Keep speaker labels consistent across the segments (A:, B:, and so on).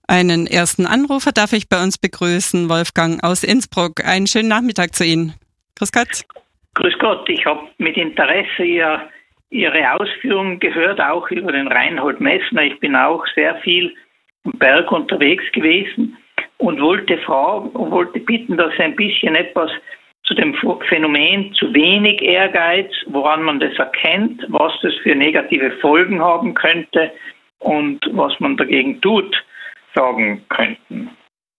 A: Einen ersten Anrufer darf ich bei uns begrüßen, Wolfgang aus Innsbruck. Einen schönen Nachmittag zu Ihnen. Grüß Gott.
B: Grüß Gott, ich habe mit Interesse Ihre Ausführungen gehört, auch über den Reinhold Messner. Ich bin auch sehr viel am Berg unterwegs gewesen und wollte bitten, dass Sie ein bisschen etwas zu dem Phänomen zu wenig Ehrgeiz, woran man das erkennt, was das für negative Folgen haben könnte und was man dagegen tut, sagen könnten.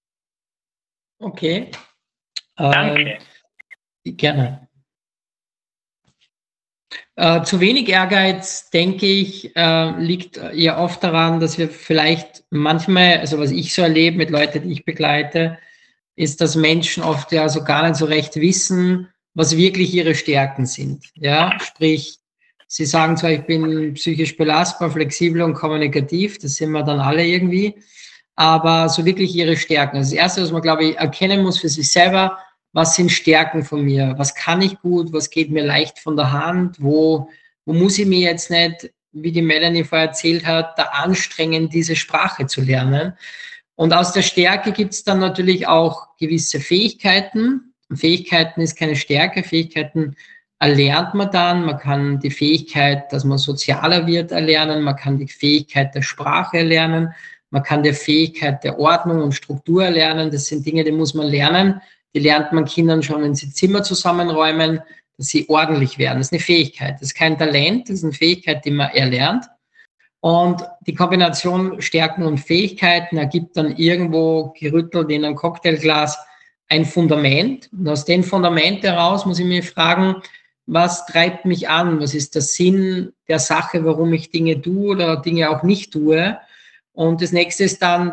C: Okay.
B: Danke.
C: Gerne. Zu wenig Ehrgeiz, denke ich, liegt ja oft daran, dass wir vielleicht manchmal, also was ich so erlebe mit Leuten, die ich begleite, ist, dass Menschen oft ja so gar nicht so recht wissen, was wirklich ihre Stärken sind. Ja, sprich, sie sagen zwar, ich bin psychisch belastbar, flexibel und kommunikativ, das sind wir dann alle irgendwie, aber so wirklich ihre Stärken. Also das Erste, was man, glaube ich, erkennen muss für sich selber, was sind Stärken von mir? Was kann ich gut? Was geht mir leicht von der Hand? Wo muss ich mir jetzt nicht, wie die Melanie vorher erzählt hat, da anstrengen, diese Sprache zu lernen? Und aus der Stärke gibt es dann natürlich auch gewisse Fähigkeiten. Fähigkeiten ist keine Stärke. Fähigkeiten erlernt man dann. Man kann die Fähigkeit, dass man sozialer wird, erlernen. Man kann die Fähigkeit der Sprache erlernen. Man kann die Fähigkeit der Ordnung und Struktur erlernen. Das sind Dinge, die muss man lernen. Die lernt man Kindern schon, wenn sie Zimmer zusammenräumen, dass sie ordentlich werden. Das ist eine Fähigkeit. Das ist kein Talent, das ist eine Fähigkeit, die man erlernt. Und die Kombination Stärken und Fähigkeiten ergibt dann irgendwo gerüttelt in einem Cocktailglas ein Fundament. Und aus dem Fundament heraus muss ich mich fragen, was treibt mich an? Was ist der Sinn der Sache, warum ich Dinge tue oder Dinge auch nicht tue? Und das nächste ist dann